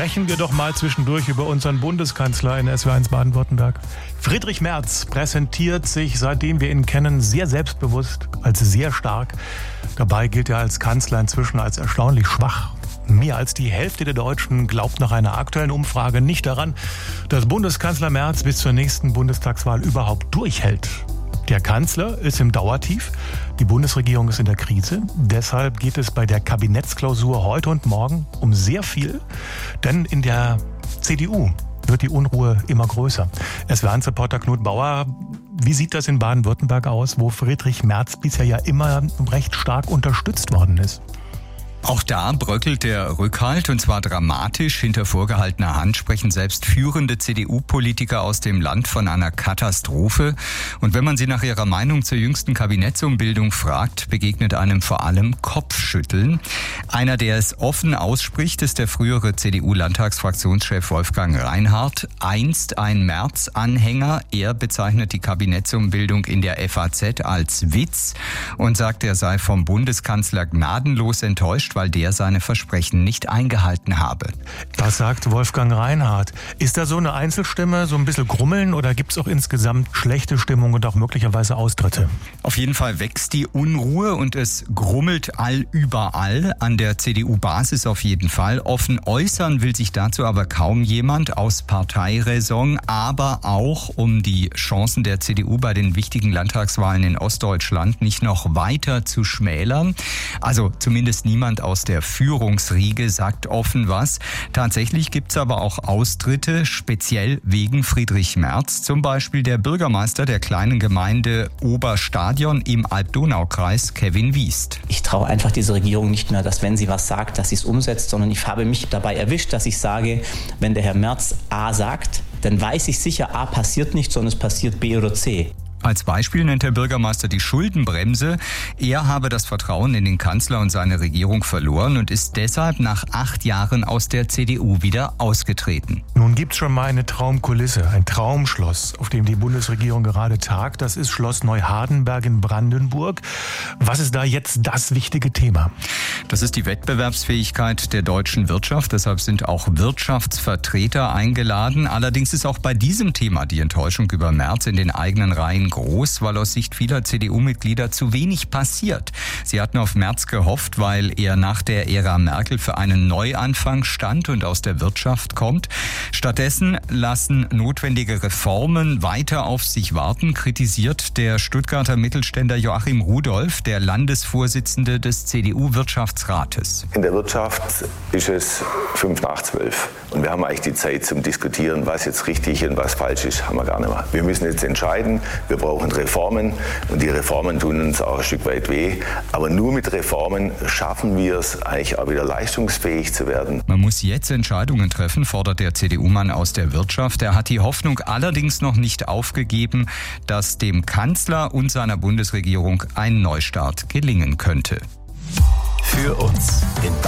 Sprechen wir doch mal zwischendurch über unseren Bundeskanzler in SWR1 Baden-Württemberg. Friedrich Merz präsentiert sich, seitdem wir ihn kennen, sehr selbstbewusst, als sehr stark. Dabei gilt er als Kanzler inzwischen als erstaunlich schwach. Mehr als die Hälfte der Deutschen glaubt nach einer aktuellen Umfrage nicht daran, dass Bundeskanzler Merz bis zur nächsten Bundestagswahl überhaupt durchhält. Der Kanzler ist im Dauertief, die Bundesregierung ist in der Krise. Deshalb geht es bei der Kabinettsklausur heute und morgen um sehr viel. Denn in der CDU wird die Unruhe immer größer. SWR1-Reporter Knut Bauer, wie sieht das in Baden-Württemberg aus, wo Friedrich Merz bisher ja immer recht stark unterstützt worden ist? Auch da bröckelt der Rückhalt, und zwar dramatisch. Hinter vorgehaltener Hand sprechen selbst führende CDU-Politiker aus dem Land von einer Katastrophe. Und wenn man sie nach ihrer Meinung zur jüngsten Kabinettsumbildung fragt, begegnet einem vor allem Kopfschütteln. Einer, der es offen ausspricht, ist der frühere CDU-Landtagsfraktionschef Wolfgang Reinhardt, einst ein Merz-Anhänger. Er bezeichnet die Kabinettsumbildung in der FAZ als Witz und sagt, er sei vom Bundeskanzler gnadenlos enttäuscht, weil der seine Versprechen nicht eingehalten habe. Das sagt Wolfgang Reinhardt. Ist da so eine Einzelstimme, so ein bisschen Grummeln, oder gibt es auch insgesamt schlechte Stimmung und auch möglicherweise Austritte? Auf jeden Fall wächst die Unruhe und es grummelt überall, an der CDU-Basis auf jeden Fall. Offen äußern will sich dazu aber kaum jemand, aus Parteiräson, aber auch um die Chancen der CDU bei den wichtigen Landtagswahlen in Ostdeutschland nicht noch weiter zu schmälern. Also zumindest niemand aus der Führungsriege sagt offen was. Tatsächlich gibt es aber auch Austritte, speziell wegen Friedrich Merz. Zum Beispiel der Bürgermeister der kleinen Gemeinde Oberstadion im Alb-Donau-Kreis, Kevin Wiest. Ich traue einfach dieser Regierung nicht mehr, dass wenn sie was sagt, dass sie es umsetzt, sondern ich habe mich dabei erwischt, dass ich sage, wenn der Herr Merz A sagt, dann weiß ich sicher, A passiert nicht, sondern es passiert B oder C. Als Beispiel nennt der Bürgermeister die Schuldenbremse. Er habe das Vertrauen in den Kanzler und seine Regierung verloren und ist deshalb nach 8 Jahren aus der CDU wieder ausgetreten. Nun gibt's schon mal eine Traumkulisse, ein Traumschloss, auf dem die Bundesregierung gerade tagt. Das ist Schloss Neuhardenberg in Brandenburg. Was ist da jetzt das wichtige Thema? Das ist die Wettbewerbsfähigkeit der deutschen Wirtschaft. Deshalb sind auch Wirtschaftsvertreter eingeladen. Allerdings ist auch bei diesem Thema die Enttäuschung über Merz in den eigenen Reihen groß, weil aus Sicht vieler CDU-Mitglieder zu wenig passiert. Sie hatten auf Merz gehofft, weil er nach der Ära Merkel für einen Neuanfang stand und aus der Wirtschaft kommt. Stattdessen lassen notwendige Reformen weiter auf sich warten, kritisiert der Stuttgarter Mittelständler Joachim Rudolph, der Landesvorsitzende des CDU-Wirtschaftsrates. In der Wirtschaft ist es 11:55 und wir haben eigentlich die Zeit zum Diskutieren, was jetzt richtig und was falsch ist, haben wir gar nicht mehr. Wir müssen jetzt entscheiden, wir brauchen Reformen und die Reformen tun uns auch ein Stück weit weh. Aber nur mit Reformen schaffen wir es, eigentlich auch wieder leistungsfähig zu werden. Man muss jetzt Entscheidungen treffen, fordert der CDU-Mann aus der Wirtschaft. Er hat die Hoffnung allerdings noch nicht aufgegeben, dass dem Kanzler und seiner Bundesregierung ein Neustart gelingen könnte. Für uns in